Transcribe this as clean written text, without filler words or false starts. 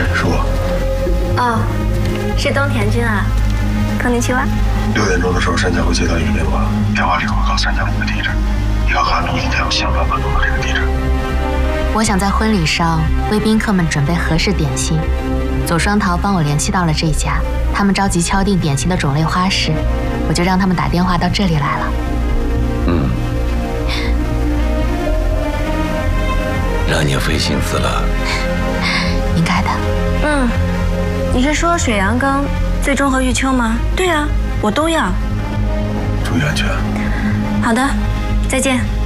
是我。 哦，是东田君啊，こんにちは。 6点钟的时候，山家会接到一个电话，电话里会告3家5个地址，你和韩露一定要想办法弄到这个地址。 我想在婚礼上为宾客们准备合适点心。左双桃帮我联系到了这家，他们着急敲定点心的种类花式，我就让他们打电话到这里来了。 让你费心思了。 应该的。 你是说水阳羹、最终和玉秋吗？对啊，我都要。 注意安全。 好的，再见。